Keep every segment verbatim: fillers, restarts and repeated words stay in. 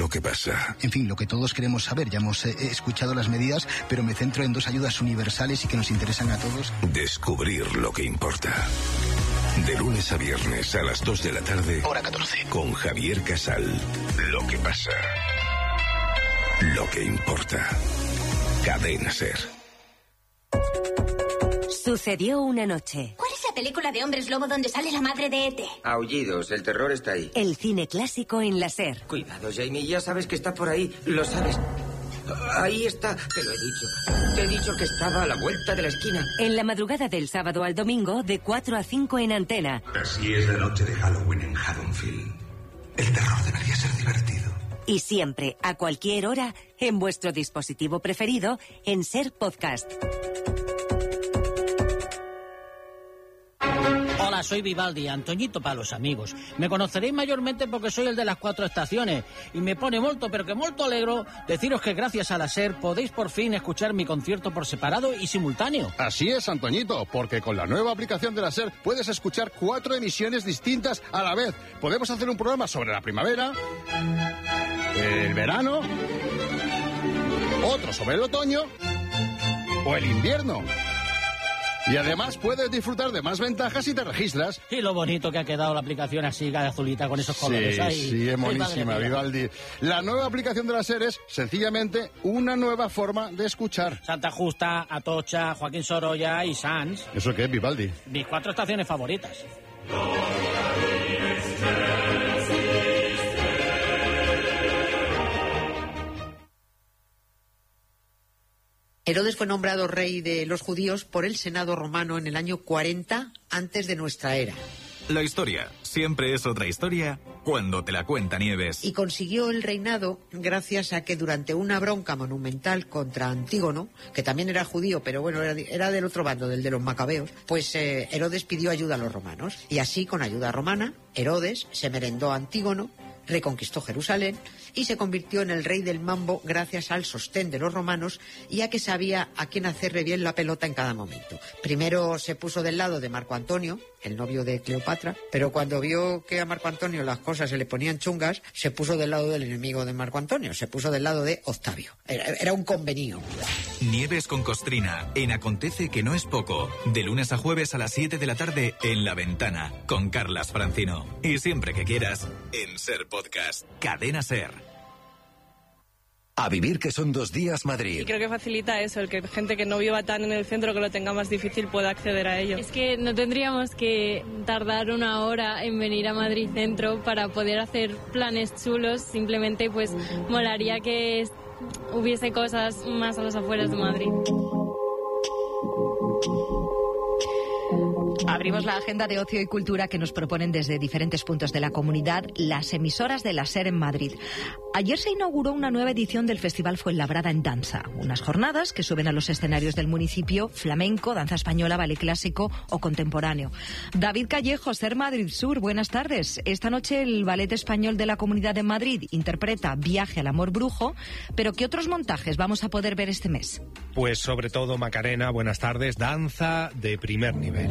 lo que pasa. En fin, lo que todos queremos saber. Ya hemos eh, escuchado las medidas, pero me centro en dos ayudas universales y que nos interesan a todos. Descubrir lo que importa. De lunes a viernes a las dos de la tarde. Hora catorce. Con Javier Casal. Lo que pasa. Lo que importa. Cadena SER. Sucedió una noche. ¿Cuál es la película de hombres lobo donde sale la madre de E T? Aullidos, el terror está ahí. El cine clásico en la SER. Cuidado, Jamie, ya sabes que está por ahí, lo sabes. Ahí está, te lo he dicho. Te he dicho que estaba a la vuelta de la esquina. En la madrugada del sábado al domingo, de cuatro a cinco en Antena. Así es la noche de Halloween en Haddonfield. El terror debería ser divertido. Y siempre, a cualquier hora, en vuestro dispositivo preferido, en SER Podcast. Hola, soy Vivaldi, Antoñito para los amigos. Me conoceréis mayormente porque soy el de las cuatro estaciones. Y me pone molto, pero que molto alegro, deciros que gracias a la SER podéis por fin escuchar mi concierto por separado y simultáneo. Así es, Antoñito, porque con la nueva aplicación de la SER puedes escuchar cuatro emisiones distintas a la vez. Podemos hacer un programa sobre la primavera, el verano, otro sobre el otoño o el invierno. Y además puedes disfrutar de más ventajas si te registras. Y lo bonito que ha quedado la aplicación así, azulita, con esos colores. Sí, ahí. sí, es monísima, Vivaldi. La nueva aplicación de la SER es, sencillamente, una nueva forma de escuchar. Santa Justa, Atocha, Joaquín Sorolla y Sanz. ¿Eso qué es, Vivaldi? Mis cuatro estaciones favoritas. Herodes fue nombrado rey de los judíos por el Senado romano en el año cuarenta antes de nuestra era. La historia siempre es otra historia cuando te la cuenta Nieves. Y consiguió el reinado gracias a que durante una bronca monumental contra Antígono, que también era judío, pero bueno, era, era del otro bando, del de los macabeos, pues eh, Herodes pidió ayuda a los romanos. Y así, con ayuda romana, Herodes se merendó a Antígono, reconquistó Jerusalén y se convirtió en el rey del mambo gracias al sostén de los romanos y a que sabía a quién hacerle bien la pelota en cada momento. Primero se puso del lado de Marco Antonio, el novio de Cleopatra, pero cuando vio que a Marco Antonio las cosas se le ponían chungas, se puso del lado del enemigo de Marco Antonio, se puso del lado de Octavio. Era, era un convenio. Nieves con Costrina, en Acontece que no es poco, de lunes a jueves a las siete de la tarde en La Ventana, con Carlas Francino. Y siempre que quieras, en SER Podcast, Cadena SER. A vivir que son dos días Madrid. Y creo que facilita eso, el que gente que no viva tan en el centro, que lo tenga más difícil, pueda acceder a ello. Es que no tendríamos que tardar una hora en venir a Madrid Centro para poder hacer planes chulos, simplemente pues molaría que hubiese cosas más a las afueras de Madrid. Abrimos la agenda de ocio y cultura que nos proponen desde diferentes puntos de la comunidad las emisoras de la SER en Madrid. Ayer se inauguró una nueva edición del Festival Fuenlabrada en Danza, unas jornadas que suben a los escenarios del municipio flamenco, danza española, ballet clásico o contemporáneo. David Callejo, SER Madrid Sur, buenas tardes. Esta noche el Ballet Español de la Comunidad de Madrid interpreta Viaje al Amor Brujo, pero ¿qué otros montajes vamos a poder ver este mes? Pues sobre todo, Macarena, buenas tardes, danza de primer nivel.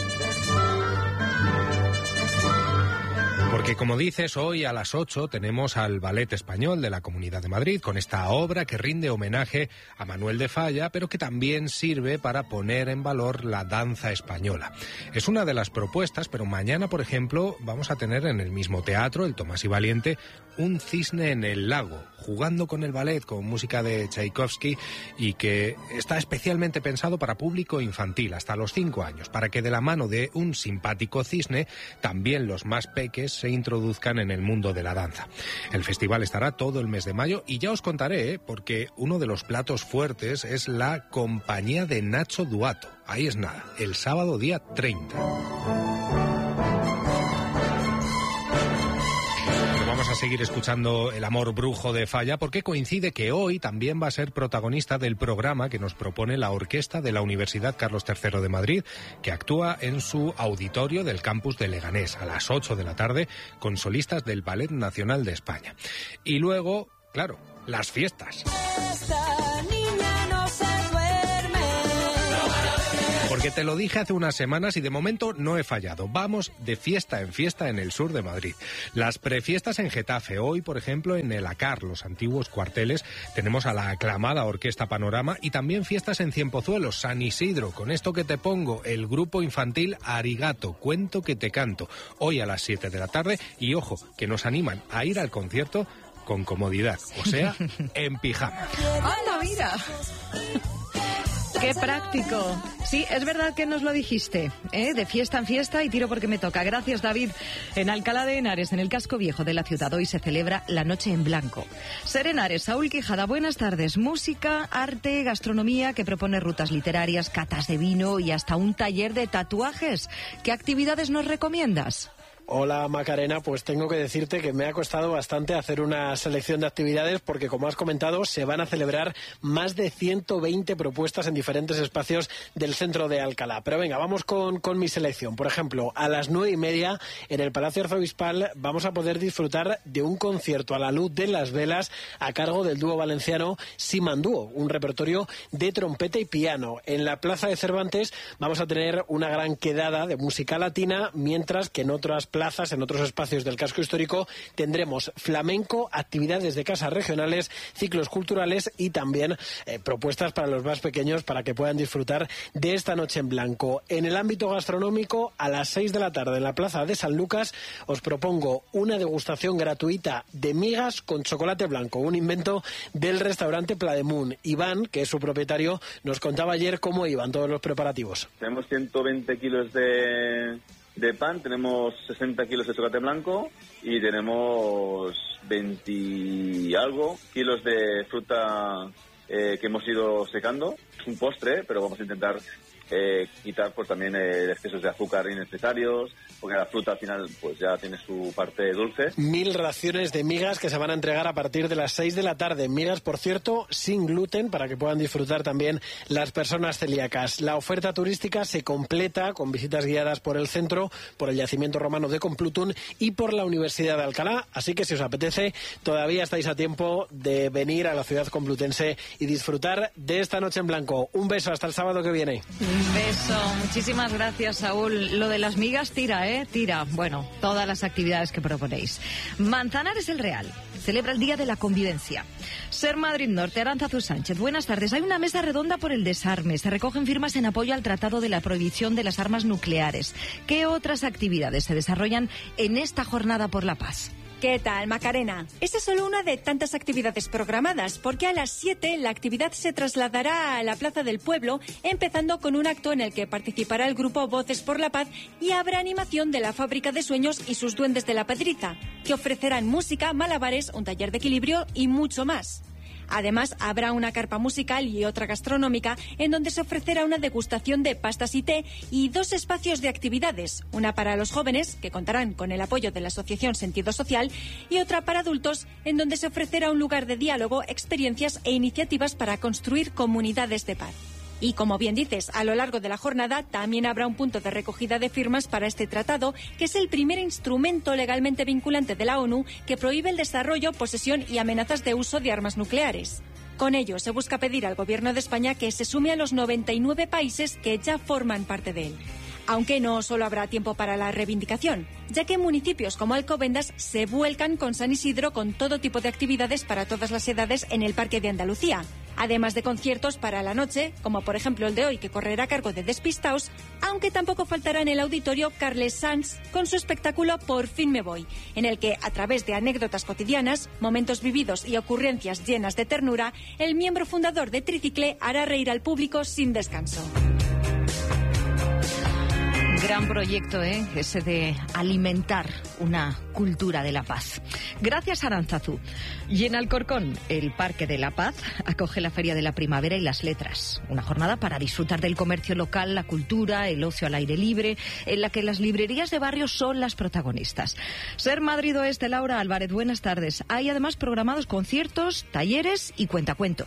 Porque, como dices, hoy a las ocho tenemos al Ballet Español de la Comunidad de Madrid con esta obra que rinde homenaje a Manuel de Falla, pero que también sirve para poner en valor la danza española. Es una de las propuestas, pero mañana, por ejemplo, vamos a tener en el mismo teatro, el Tomás y Valiente, un cisne en el lago, jugando con el ballet, con música de Tchaikovsky, y que está especialmente pensado para público infantil, hasta los cinco años, para que de la mano de un simpático cisne, también los más peques se introduzcan en el mundo de la danza. El festival estará todo el mes de mayo y ya os contaré, ¿eh? porque uno de los platos fuertes es la compañía de Nacho Duato. Ahí es nada, el sábado día treinta. Vamos a seguir escuchando El Amor Brujo de Falla porque coincide que hoy también va a ser protagonista del programa que nos propone la Orquesta de la Universidad Carlos tercero de Madrid, que actúa en su auditorio del campus de Leganés a las ocho de la tarde con solistas del Ballet Nacional de España. Y luego, claro, las fiestas. Esta niña no se duerme. Porque Porque te lo dije hace unas semanas y de momento no he fallado. Vamos de fiesta en fiesta en el sur de Madrid. Las prefiestas en Getafe. Hoy, por ejemplo, en el ACAR, los antiguos cuarteles, tenemos a la aclamada Orquesta Panorama y también fiestas en Cienpozuelos, San Isidro. Con esto que te pongo, el grupo infantil Arigato, Cuento que te canto. Hoy a las siete de la tarde y ojo, que nos animan a ir al concierto con comodidad, o sea, en pijama. ¡Anda, mira! ¡Qué práctico! Sí, es verdad que nos lo dijiste, ¿eh? De fiesta en fiesta y tiro porque me toca. Gracias, David. En Alcalá de Henares, en el casco viejo de la ciudad, hoy se celebra la Noche en Blanco. Ser Henares, Saúl Quijada, buenas tardes. Música, arte, gastronomía, que propone rutas literarias, catas de vino y hasta un taller de tatuajes. ¿Qué actividades nos recomiendas? Hola Macarena, pues tengo que decirte que me ha costado bastante hacer una selección de actividades porque, como has comentado, se van a celebrar más de ciento veinte propuestas en diferentes espacios del centro de Alcalá. Pero venga, vamos con, con mi selección. Por ejemplo, a las nueve y media en el Palacio Arzobispal vamos a poder disfrutar de un concierto a la luz de las velas a cargo del dúo valenciano Simandúo, un repertorio de trompeta y piano. En la Plaza de Cervantes vamos a tener una gran quedada de música latina, mientras que en otras plazas, en otros espacios del casco histórico, tendremos flamenco, actividades de casas regionales, ciclos culturales y también eh, propuestas para los más pequeños para que puedan disfrutar de esta Noche en Blanco. En el ámbito gastronómico, a las seis de la tarde en la Plaza de San Lucas, os propongo una degustación gratuita de migas con chocolate blanco, un invento del restaurante Plademoon. Iván, que es su propietario, nos contaba ayer cómo iban todos los preparativos. Tenemos ciento veinte kilos de... de pan, tenemos sesenta kilos de chocolate blanco y tenemos veinte y algo kilos de fruta eh, que hemos ido secando. Es un postre, pero vamos a intentar eh, quitar pues también eh, excesos de azúcar innecesarios, porque la fruta al final pues ya tiene su parte dulce. Mil raciones de migas que se van a entregar a partir de las seis de la tarde. Migas, por cierto, sin gluten, para que puedan disfrutar también las personas celíacas. La oferta turística se completa con visitas guiadas por el centro, por el yacimiento romano de Complutum y por la Universidad de Alcalá. Así que si os apetece, todavía estáis a tiempo de venir a la ciudad complutense y disfrutar de esta Noche en Blanco. Un beso, hasta el sábado que viene. Un beso. Muchísimas gracias, Saúl. Lo de las migas tira, ¿eh? Tira, bueno, todas las actividades que proponéis. Manzanares el Real celebra el Día de la Convivencia. Ser Madrid Norte, Aránzazu Sánchez, buenas tardes. Hay una mesa redonda por el desarme. Se recogen firmas en apoyo al Tratado de la Prohibición de las Armas Nucleares. ¿Qué otras actividades se desarrollan en esta jornada por la paz? ¿Qué tal, Macarena? Esta es solo una de tantas actividades programadas, porque a las siete la actividad se trasladará a la Plaza del Pueblo, empezando con un acto en el que participará el grupo Voces por la Paz y habrá animación de la Fábrica de Sueños y sus Duendes de la Pedriza, que ofrecerán música, malabares, un taller de equilibrio y mucho más. Además, habrá una carpa musical y otra gastronómica en donde se ofrecerá una degustación de pastas y té y dos espacios de actividades, una para los jóvenes, que contarán con el apoyo de la Asociación Sentido Social, y otra para adultos, en donde se ofrecerá un lugar de diálogo, experiencias e iniciativas para construir comunidades de paz. Y como bien dices, a lo largo de la jornada también habrá un punto de recogida de firmas para este tratado, que es el primer instrumento legalmente vinculante de la ONU que prohíbe el desarrollo, posesión y amenazas de uso de armas nucleares. Con ello se busca pedir al Gobierno de España que se sume a los noventa y nueve países que ya forman parte de él. Aunque no solo habrá tiempo para la reivindicación, ya que municipios como Alcobendas se vuelcan con San Isidro con todo tipo de actividades para todas las edades en el Parque de Andalucía, además de conciertos para la noche, como por ejemplo el de hoy, que correrá a cargo de Despistaos, aunque tampoco faltará en el auditorio Carles Sanz con su espectáculo Por fin me voy, en el que, a través de anécdotas cotidianas, momentos vividos y ocurrencias llenas de ternura, el miembro fundador de Tricicle hará reír al público sin descanso. Gran proyecto, ¿eh? Ese de alimentar una cultura de la paz. Gracias, Aránzazu. Y en Alcorcón, el Parque de la Paz acoge la Feria de la Primavera y las Letras. Una jornada para disfrutar del comercio local, la cultura, el ocio al aire libre, en la que las librerías de barrio son las protagonistas. Ser Madrid Oeste, Laura Álvarez, buenas tardes. Hay además programados conciertos, talleres y cuentacuentos.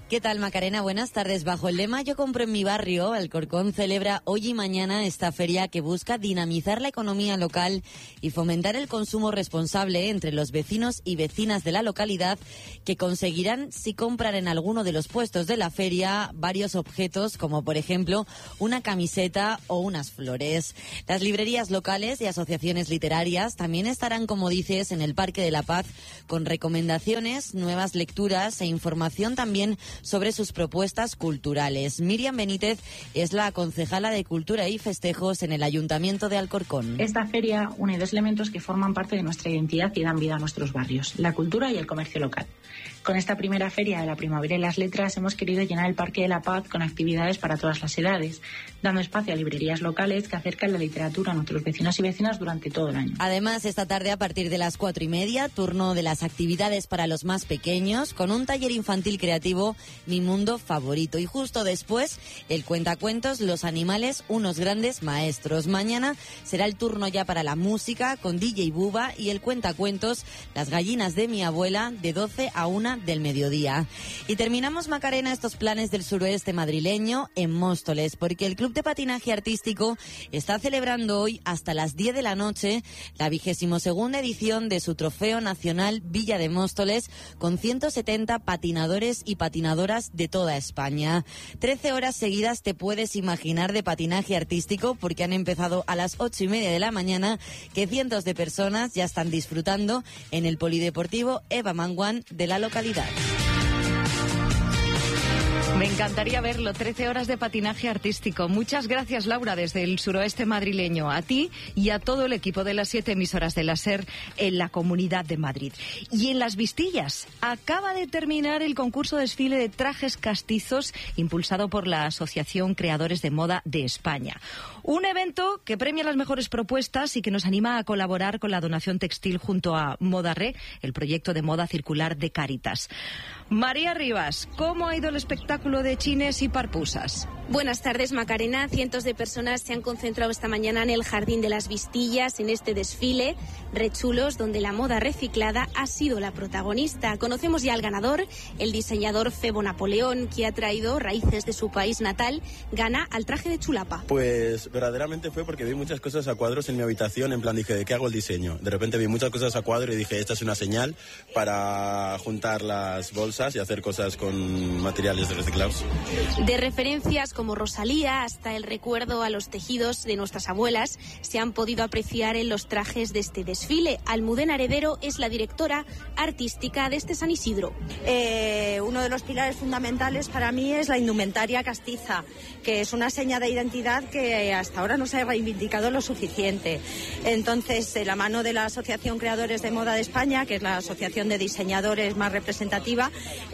¿Qué tal, Macarena? Buenas tardes. Bajo el lema Yo compro en mi barrio, Alcorcón celebra hoy y mañana esta feria que busca dinamizar la economía local y fomentar el consumo responsable entre los vecinos y vecinas de la localidad, que conseguirán, si compran en alguno de los puestos de la feria, varios objetos, como por ejemplo una camiseta o unas flores. Las librerías locales y asociaciones literarias también estarán, como dices, en el Parque de la Paz, con recomendaciones, nuevas lecturas e información también sobre sus propuestas culturales. Miriam Benítez es la concejala de Cultura y Festejos en el Ayuntamiento de Alcorcón. Esta feria une dos elementos que forman parte de nuestra identidad y dan vida a nuestros barrios: la cultura y el comercio local. Con esta primera feria de la primavera y las letras hemos querido llenar el Parque de la Paz con actividades para todas las edades, dando espacio a librerías locales que acercan la literatura a nuestros vecinos y vecinas durante todo el año. Además, esta tarde a partir de las cuatro y media, turno de las actividades para los más pequeños, con un taller infantil creativo, Mi Mundo Favorito. Y justo después, el cuentacuentos Los Animales, unos grandes maestros. Mañana será el turno ya para la música, con D J Buba, y el cuentacuentos Las gallinas de mi abuela, de doce a una del mediodía. Y terminamos, Macarena, estos planes del suroeste madrileño en Móstoles, porque el Club de Patinaje Artístico está celebrando hoy hasta las diez de la noche la vigésimo segunda edición de su Trofeo Nacional Villa de Móstoles, con ciento setenta patinadores y patinadoras de toda España. Trece horas seguidas te puedes imaginar de patinaje artístico, porque han empezado a las ocho y media de la mañana, que cientos de personas ya están disfrutando en el Polideportivo Eva Manguán de la localidad. Me encantaría verlo, trece horas de patinaje artístico. Muchas gracias, Laura, desde el suroeste madrileño, a ti y a todo el equipo de las siete emisoras de la SER en la Comunidad de Madrid. Y en Las Vistillas acaba de terminar el concurso desfile de trajes castizos impulsado por la Asociación Creadores de Moda de España. Un evento que premia las mejores propuestas y que nos anima a colaborar con la donación textil junto a Modarre, el proyecto de moda circular de Cáritas. María Rivas, ¿cómo ha ido el espectáculo de chines y parpusas? Buenas tardes, Macarena. Cientos de personas se han concentrado esta mañana en el Jardín de las Vistillas, en este desfile rechulos donde la moda reciclada ha sido la protagonista. Conocemos ya al ganador, el diseñador Febo Napoleón, que ha traído raíces de su país natal, gana al traje de chulapa. Pues verdaderamente fue porque vi muchas cosas a cuadros en mi habitación, en plan dije, ¿de qué hago el diseño? De repente vi muchas cosas a cuadro y dije, esta es una señal para juntar las bolsas y hacer cosas con materiales reciclados. De referencias como Rosalía hasta el recuerdo a los tejidos de nuestras abuelas se han podido apreciar en los trajes de este desfile. Almudena Heredero es la directora artística de este San Isidro. Eh, uno de los pilares fundamentales para mí es la indumentaria castiza, que es una seña de identidad que hasta ahora no se ha reivindicado lo suficiente. Entonces, de la mano de la Asociación Creadores de Moda de España, que es la asociación de diseñadores más representativa,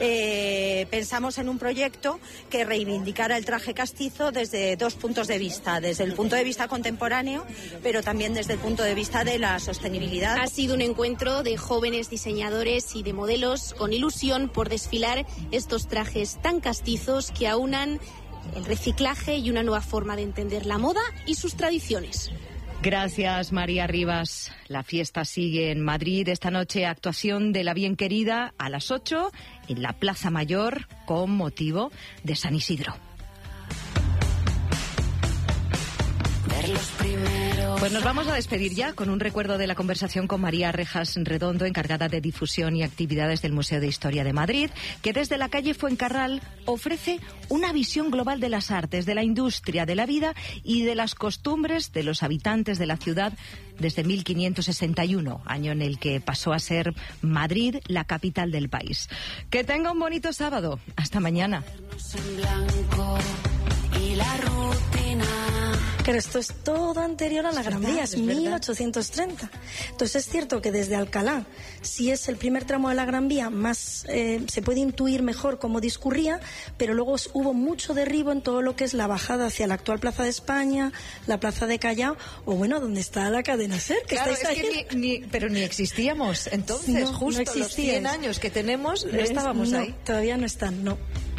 eh, pensamos en un proyecto que reivindicara el traje castizo desde dos puntos de vista, desde el punto de vista contemporáneo, pero también desde el punto de vista de la sostenibilidad. Ha sido un encuentro de jóvenes diseñadores y de modelos con ilusión por desfilar estos trajes tan castizos que aunan el reciclaje y una nueva forma de entender la moda y sus tradiciones. Gracias, María Rivas. La fiesta sigue en Madrid. Esta noche, actuación de La Bien Querida a las ocho en la Plaza Mayor con motivo de San Isidro. Pues nos vamos a despedir ya con un recuerdo de la conversación con María Rejas Redondo, encargada de difusión y actividades del Museo de Historia de Madrid, que desde la calle Fuencarral ofrece una visión global de las artes, de la industria, de la vida y de las costumbres de los habitantes de la ciudad desde mil quinientos sesenta y uno, año en el que pasó a ser Madrid la capital del país. Que tenga un bonito sábado. Hasta mañana. Pero esto es todo anterior a la Gran Vía, es mil ochocientos treinta. Entonces es cierto que desde Alcalá, sí es el primer tramo de la Gran Vía, más eh, se puede intuir mejor cómo discurría, pero luego hubo mucho derribo en todo lo que es la bajada hacia la actual Plaza de España, la Plaza de Callao, o bueno, donde está la cadena SER, que claro, estáis es ahí. Que ni, ni, pero ni existíamos, entonces, no, justo no los cien años que tenemos, no estábamos no, ahí. Todavía no están, no.